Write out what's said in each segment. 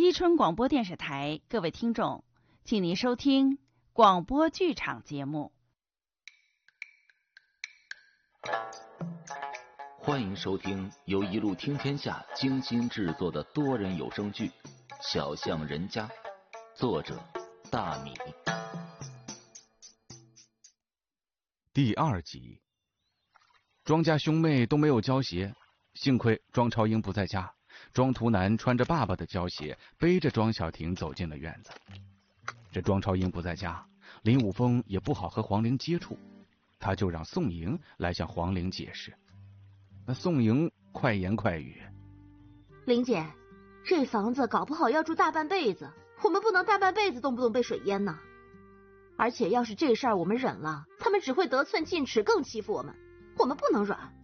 伊春广播电视台，各位听众，请您收听广播剧场节目。 欢迎收听由一路听天下精心制作的多人有声剧《小巷人家》，作者大米。 第2集。庄家兄妹都没有胶鞋，幸亏庄超英不在家。庄图南穿着爸爸的胶鞋，背着庄小婷走进了院子。这庄超英不在家，林武峰也不好和黄玲接触，他就让宋莹来向黄玲解释。那宋莹快言快语： 玲姐，这房子搞不好要住大半辈子，我们不能大半辈子动不动被水淹呢。而且要是这事儿我们忍了，他们只会得寸进尺，更欺负我们，我们不能软。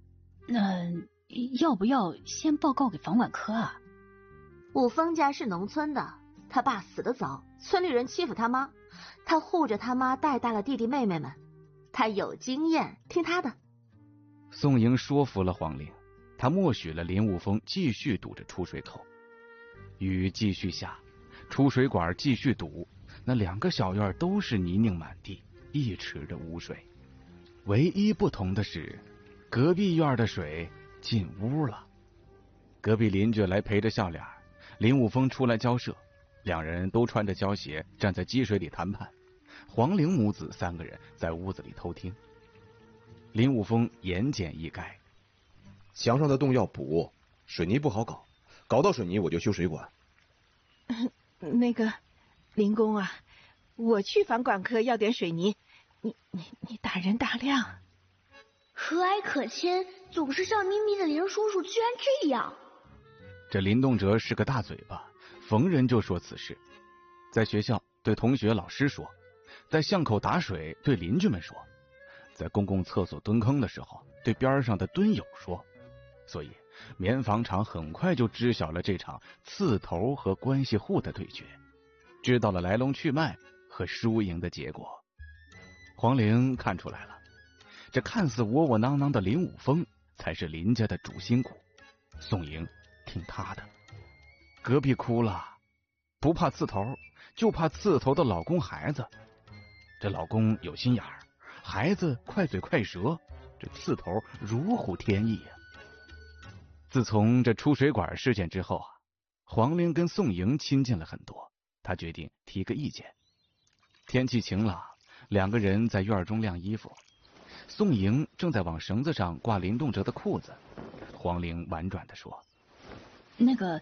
要不要先报告给房管科啊？ 武峰家是农村的，他爸死得早，村里人欺负他妈，他护着他妈带大了弟弟妹妹们，他有经验，听他的。 宋莹说服了黄玲，他默许了林武峰继续堵着出水口。雨继续下，出水管继续堵，那2个小院都是泥泞满地，一池的污水。唯一不同的是，隔壁院的水进屋了。隔壁邻居来陪着笑脸，林武峰出来交涉，2人都穿着胶鞋站在积水里谈判。黄玲母子3个人在屋子里偷听。林武峰言简意赅： 墙上的洞要补，水泥不好搞，搞到水泥我就修水管。 那个林公啊，我去房管科要点水泥，你大人大量。 和蔼可亲，总是笑眯眯的林叔叔居然这样。 这林栋哲是个大嘴巴，逢人就说此事。在学校对同学老师说，在巷口打水对邻居们说，在公共厕所蹲坑的时候对边上的蹲友说。所以棉纺厂很快就知晓了这场刺头和关系户的对决，知道了来龙去脉和输赢的结果。黄玲看出来了，这看似窝窝囊囊的林武峰才是林家的主心骨，宋莹听他的。隔壁哭了，不怕刺头，就怕刺头的老公孩子。这老公有心眼儿，孩子快嘴快舌，这刺头如虎添翼啊。自从这出水管事件之后啊，黄玲跟宋莹亲近了很多。他决定提个意见。天气晴朗，2个人在院中晾衣服。宋莹正在往绳子上挂林栋哲的裤子，黄玲婉转地说： 那个